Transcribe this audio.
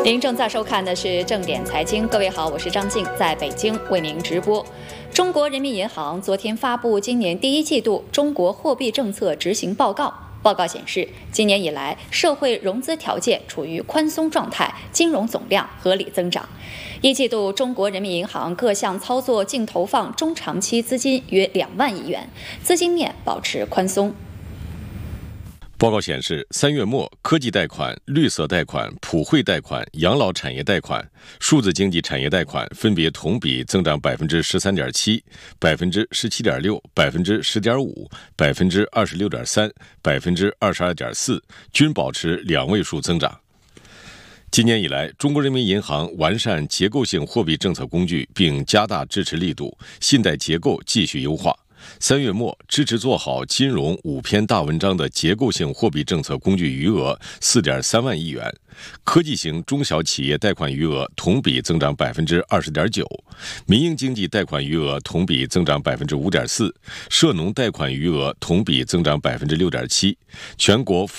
您正在收看的是正点财经，各位好，我是张静，在北京为您直播。中国人民银行昨天发布今年第一季度中国货币政策执行报告。报告显示，今年以来，社会融资条件处于宽松状态，金融总量合理增长。一季度，中国人民银行各项操作净投放中长期资金约2万亿元，资金面保持宽松。 报告显示，3月末，科技贷款、绿色贷款、普惠贷款、养老产业贷款、数字经济产业贷款分别同比增长13.7%、17.6%、10.5%、26.3%、22.4%，均保持2位数增长。今年以来，中国人民银行完善结构性货币政策工具，并加大支持力度，信贷结构继续优化。3月末，支持做好金融5篇大文章的结构性货币政策工具余额4.3万亿元，科技型中小企业贷款余额同比增长20.9%，民营经济贷款余额同比增长5.4%，涉农贷款余额同比增长6.7%，全国